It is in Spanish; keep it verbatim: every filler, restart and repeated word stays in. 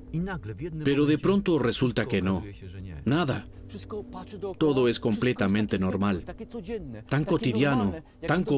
Pero de pronto resulta que no. Nada. Todo es completamente normal, tan cotidiano, tan común.